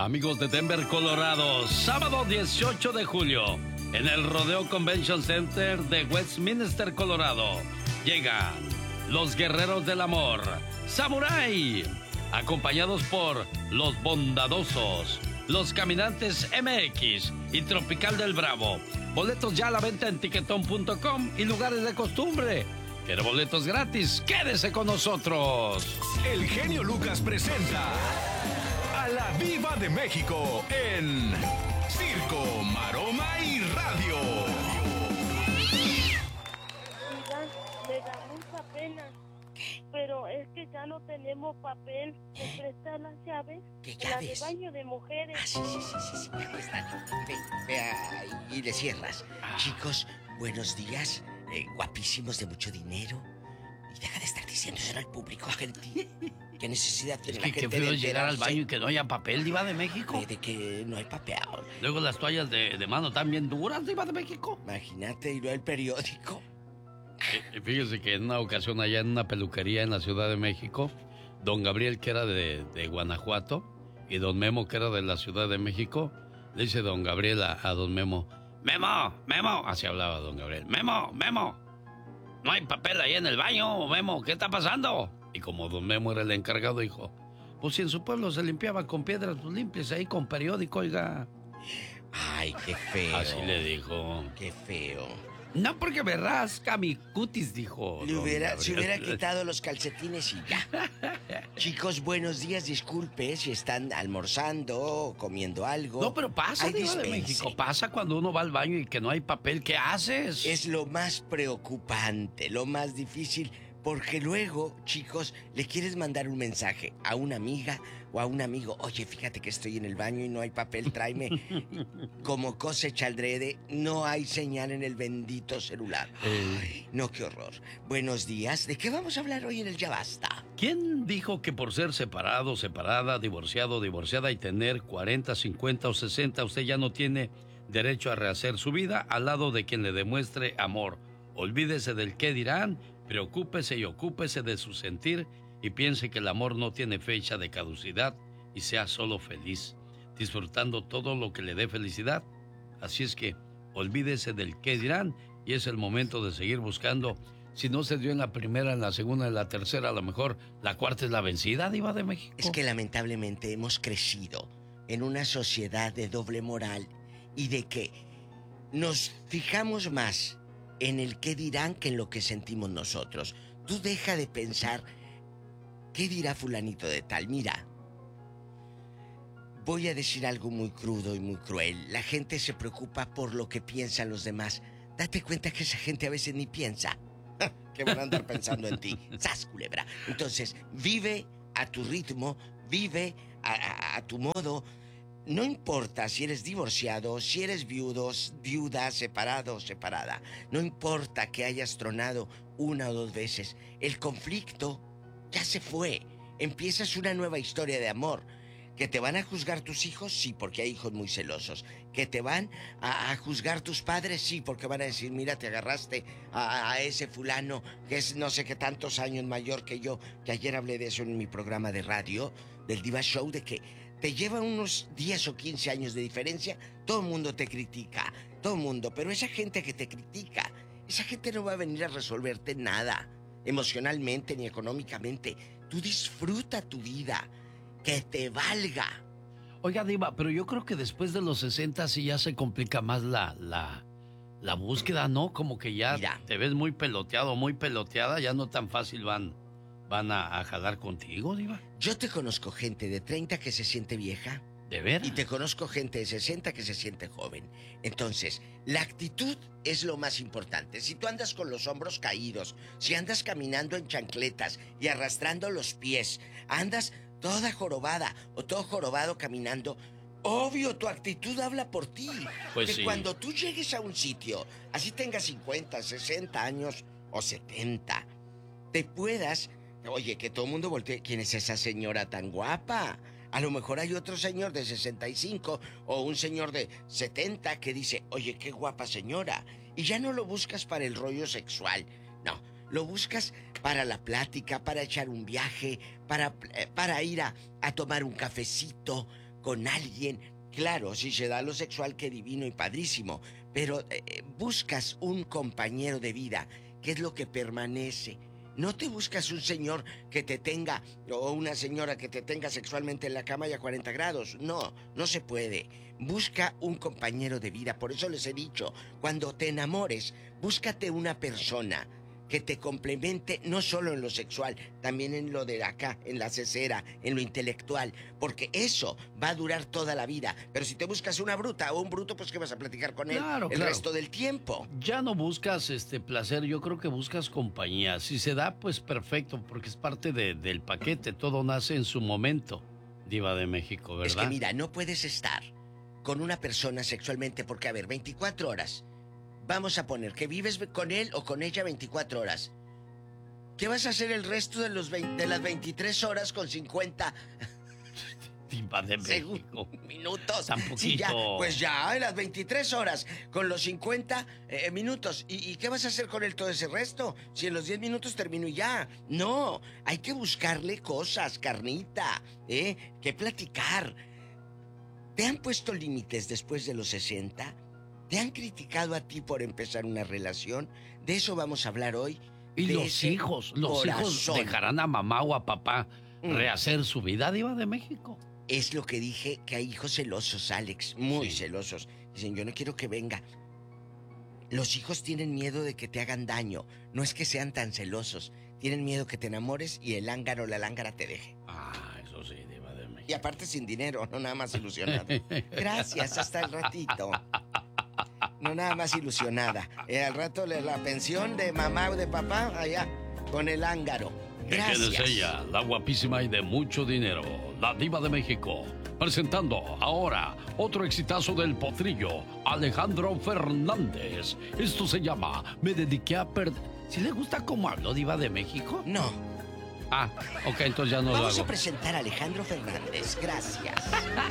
Amigos de Denver, Colorado, sábado 18 de julio, en el Rodeo Convention Center de Westminster, Colorado, llegan los Guerreros del Amor, Samurai, acompañados por Los Bondadosos, Los Caminantes MX y Tropical del Bravo. Boletos ya a la venta en tiquetón.com y lugares de costumbre. ¿Quiere boletos gratis? ¡Quédese con nosotros! El genio Lucas presenta a la Diva de México en Circo, Maroma y Radio. Me da mucha pena, pero es que ya no tenemos papel. ¿Me prestas las llaves? ¿Qué La de llaves? baño de mujeres. Sí. Aquí están. Ve ahí y le cierras. Chicos, buenos días. Guapísimos, de mucho dinero. Y deja de estar diciéndoselo al público, gente. ¿Qué necesidad tiene la gente qué feo llegar al baño y que no haya papel, Diva de México. De que no hay papel. Luego las toallas de mano están bien duras, Diva de México. Imagínate, y luego el periódico. Fíjese que en una ocasión allá en una peluquería en la Ciudad de México, don Gabriel, que era de Guanajuato, y don Memo, que era de la Ciudad de México, le dice don Gabriel a don Memo: Memo, así hablaba don Gabriel, Memo, no hay papel ahí en el baño, Memo, ¿qué está pasando? Y como don Memo era el encargado, dijo: pues si en su pueblo se limpiaba con piedras, pues límpiese ahí con periódico, oiga. Ay, qué feo. Así le dijo. Qué feo. No porque me rasca mi cutis, dijo. Se hubiera quitado los calcetines y ya. Chicos, buenos días. Disculpe si están almorzando o comiendo algo. No, pero pasa, Diva de México. Pasa cuando uno va al baño y que no hay papel. ¿Qué haces? Es lo más preocupante, lo más difícil. Porque luego, chicos, le quieres mandar un mensaje a una amiga o a un amigo: oye, fíjate que estoy en el baño y no hay papel, tráeme. Como cosecha aldrede, no hay señal en el bendito celular. Ay, no, qué horror. Buenos días. ¿De qué vamos a hablar hoy en el Ya Basta? ¿Quién dijo que por ser separado, separada, divorciado, divorciada y tener 40, 50 o 60, usted ya no tiene derecho a rehacer su vida al lado de quien le demuestre amor? Olvídese del qué dirán, preocúpese y ocúpese de su sentir y piense que el amor no tiene fecha de caducidad y sea solo feliz, disfrutando todo lo que le dé felicidad. Así es que olvídese del qué dirán y es el momento de seguir buscando. Si no se dio en la primera, en la segunda, en la tercera, a lo mejor la cuarta es la vencida, Diva de México. Es que lamentablemente hemos crecido en una sociedad de doble moral y de que nos fijamos más en el qué dirán que en lo que sentimos nosotros. Tú deja de pensar qué dirá fulanito de tal. Mira, voy a decir algo muy crudo y muy cruel. La gente se preocupa por lo que piensan los demás. Date cuenta que esa gente a veces ni piensa. Que van a andar pensando en ti. ¡Sas, culebra! Entonces, vive a tu ritmo, vive a tu modo. No importa si eres divorciado, si eres viuda, separado o separada. No importa que hayas tronado una o dos veces. El conflicto ya se fue. Empiezas una nueva historia de amor. ¿Que te van a juzgar tus hijos? Sí, porque hay hijos muy celosos. ¿Que te van a juzgar tus padres? Sí, porque van a decir: mira, te agarraste a ese fulano que es no sé qué tantos años mayor que yo. Que ayer hablé de eso en mi programa de radio, del Diva Show, de que te lleva unos 10 o 15 años de diferencia. Todo el mundo te critica, todo el mundo. Pero esa gente que te critica, esa gente no va a venir a resolverte nada, emocionalmente ni económicamente. Tú disfruta tu vida. Que te valga. Oiga, Diva, pero yo creo que después de los 60 sí ya se complica más la búsqueda, ¿no? Como que ya Mira, te ves muy peloteado, muy peloteada, ya no tan fácil van a jalar contigo, Diva. Yo te conozco gente de 30 que se siente vieja. ¿De veras? Y te conozco gente de 60 que se siente joven. Entonces, la actitud es lo más importante. Si tú andas con los hombros caídos, si andas caminando en chancletas y arrastrando los pies, andas toda jorobada o todo jorobado caminando, obvio, tu actitud habla por ti. Pues que sí. Cuando tú llegues a un sitio, así tengas 50, 60 años o 70, te puedas... Oye, que todo el mundo voltee. ¿Quién es esa señora tan guapa? A lo mejor hay otro señor de 65 o un señor de 70 que dice: oye, qué guapa señora. Y ya no lo buscas para el rollo sexual. No, lo buscas para la plática, para echar un viaje, para ir a tomar un cafecito, con alguien. Claro, si se da lo sexual, qué divino y padrísimo, pero buscas un compañero de vida, que es lo que permanece. No te buscas un señor que te tenga, o una señora que te tenga sexualmente en la cama y a 40 grados. No, no se puede. Busca un compañero de vida. Por eso les he dicho, cuando te enamores, búscate una persona que te complemente no solo en lo sexual, también en lo de acá, en la cesera, en lo intelectual, porque eso va a durar toda la vida. Pero si te buscas una bruta o un bruto, pues ¿qué vas a platicar con él el resto del tiempo? Ya no buscas placer, yo creo que buscas compañía. Si se da, pues perfecto, porque es parte del paquete, todo nace en su momento, Diva de México, ¿verdad? Es que mira, no puedes estar con una persona sexualmente porque, a ver, 24 horas... Vamos a poner que vives con él o con ella 24 horas. ¿Qué vas a hacer el resto de las 23 horas con 50 Diva de México. Minutos? Tan poquito. Sí, ya, pues ya, en las 23 horas con los 50 minutos. ¿Y qué vas a hacer con él todo ese resto? Si en los 10 minutos termino y ya. No, hay que buscarle cosas, carnita, que platicar. ¿Te han puesto límites después de los 60? ¿Te han criticado a ti por empezar una relación? De eso vamos a hablar hoy. Y los hijos dejarán a mamá o a papá rehacer su vida, Diva de México. Es lo que dije, que hay hijos celosos, Alex, muy celosos. Dicen, yo no quiero que venga. Los hijos tienen miedo de que te hagan daño. No es que sean tan celosos. Tienen miedo que te enamores y el lángaro o la lángara te deje. Ah, eso sí, Diva de México. Y aparte sin dinero, no nada más ilusionado. Gracias, hasta el ratito. No nada más ilusionada. Al rato la pensión de mamá o de papá allá con el ángaro. Gracias. ¿Quién es ella? La guapísima y de mucho dinero, la Diva de México. Presentando ahora otro exitazo del potrillo, Alejandro Fernández. Esto se llama Me dediqué a perder. ¿Sí le gusta cómo habló, Diva de México? No. Ah, ok, entonces ya no lo hago. Vamos a presentar a Alejandro Fernández. Gracias.